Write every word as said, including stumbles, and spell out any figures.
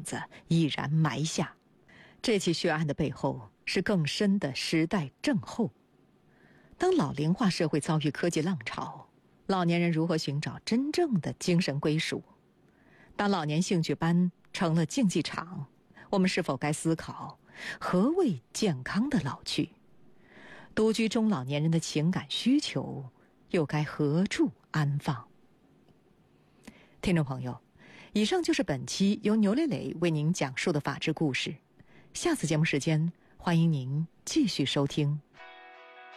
子已然埋下。这起血案的背后是更深的时代症候。当老龄化社会遭遇科技浪潮，老年人如何寻找真正的精神归属？当老年兴趣班成了竞技场，我们是否该思考何谓健康的老去？独居中老年人的情感需求又该何处安放？听众朋友，以上就是本期由牛磊磊为您讲述的法治故事。下次节目时间，欢迎您继续收听。